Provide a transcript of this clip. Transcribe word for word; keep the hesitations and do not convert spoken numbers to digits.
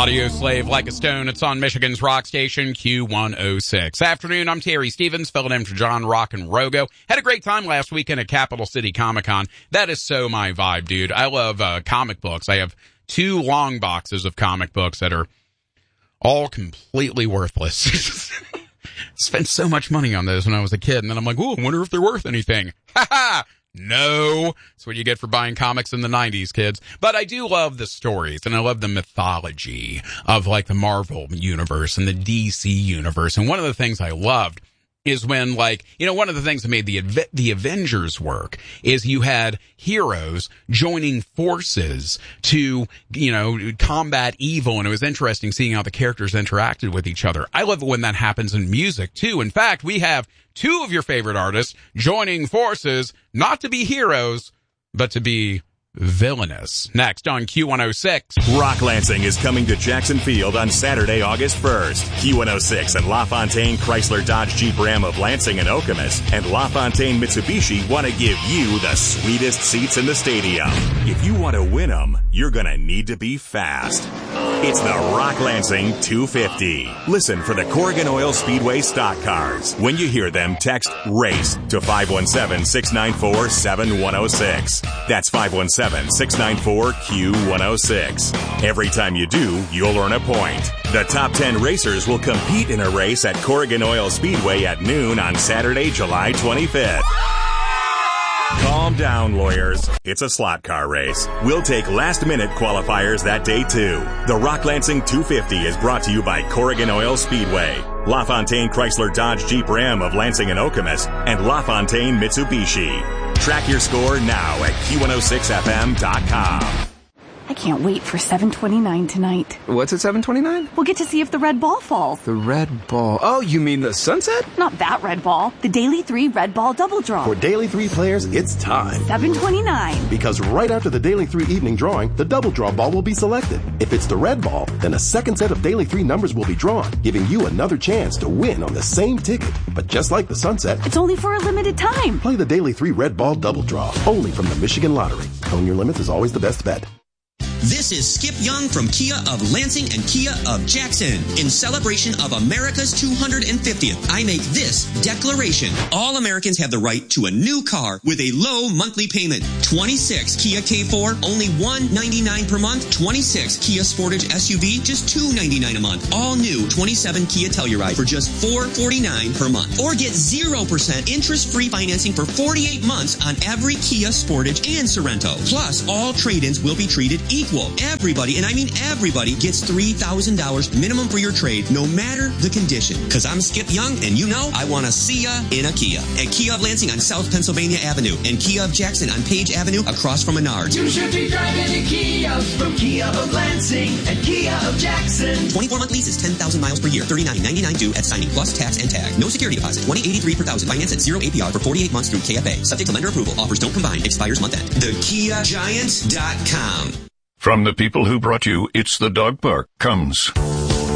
Audio Slave Like a Stone. It's on Michigan's rock station, Q one oh six. Afternoon, I'm Terry Stevens, filling in for John Rock and Rogo. Had a great time last weekend at Capital City Comic Con. That is so my vibe, dude. I love uh, comic books. I have two long boxes of comic books that are all completely worthless. Spent so much money on those when I was a kid, and then I'm like, ooh, I wonder if they're worth anything. Ha ha! No. That's what you get for buying comics in the nineties, kids. But I do love the stories, and I love the mythology of, like, the Marvel universe and the D C universe. And one of the things I loved is when, like, you know, one of the things that made the the Avengers work is you had heroes joining forces to, you know, combat evil, and it was interesting seeing how the characters interacted with each other. I love it when that happens in music, too. In fact, we have two of your favorite artists joining forces, not to be heroes, but to be villainous. Next on Q one oh six. Rock Lansing is coming to Jackson Field on Saturday, August first. Q one oh six and LaFontaine Chrysler Dodge Jeep Ram of Lansing and Okemos and LaFontaine Mitsubishi want to give you the sweetest seats in the stadium. If you want to win them, you're going to need to be fast. It's the Rock Lansing two fifty. Listen for the Corrigan Oil Speedway stock cars. When you hear them, text RACE to five one seven, six nine four, seven one oh six. That's five one seven, six nine four, Q one oh six. Every time you do, you'll earn a point. The top ten racers will compete in a race at Corrigan Oil Speedway at noon on Saturday, July twenty-fifth. Calm down, lawyers. It's a slot car race. We'll take last-minute qualifiers that day, too. The Rock Lansing two fifty is brought to you by Corrigan Oil Speedway, LaFontaine Chrysler Dodge Jeep Ram of Lansing and Okemos, and LaFontaine Mitsubishi. Track your score now at Q one oh six F M dot com. I can't wait for seven twenty-nine tonight. What's at seven twenty-nine? We'll get to see if the red ball falls. The red ball. Oh, you mean the sunset? Not that red ball. The Daily three red ball double draw. For Daily three players, it's time. seven twenty-nine. Because right after the Daily three evening drawing, the double draw ball will be selected. If it's the red ball, then a second set of Daily three numbers will be drawn, giving you another chance to win on the same ticket. But just like the sunset, it's only for a limited time. Play the Daily three red ball double draw, only from the Michigan Lottery. Own your limits is always the best bet. This is Skip Young from Kia of Lansing and Kia of Jackson. In celebration of America's two hundred fiftieth, I make this declaration. All Americans have the right to a new car with a low monthly payment. twenty-six Kia K four, only one hundred ninety-nine dollars per month. twenty-six Kia Sportage S U V, just two hundred ninety-nine dollars a month. All new twenty-seven Kia Telluride for just four hundred forty-nine dollars per month. Or get zero percent interest-free financing for forty-eight months on every Kia Sportage and Sorento. Plus, all trade-ins will be treated equal. Everybody, and I mean everybody, gets three thousand dollars minimum for your trade, no matter the condition. Because I'm Skip Young, and you know I want to see ya in a Kia. At Kia of Lansing on South Pennsylvania Avenue, and Kia of Jackson on Page Avenue across from Menards. You should be driving a Kia from Kia of Lansing and Kia of Jackson. twenty-four month lease is ten thousand miles per year, thirty-nine ninety-nine due at signing, plus tax and tag. No security deposit, twenty eighty-three per thousand. Finance at zero A P R for forty-eight months through K F A. Subject to lender approval. Offers don't combine. Expires month end. The Kia Giant dot com. From the people who brought you It's the Dog Park comes